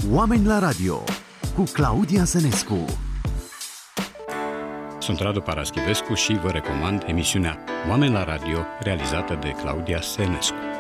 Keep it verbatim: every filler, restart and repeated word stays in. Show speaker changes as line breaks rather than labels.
Oameni la radio cu Claudia Sănescu.
Sunt Radu Paraschivescu și vă recomand emisiunea Oameni la radio, realizată de Claudia Sănescu.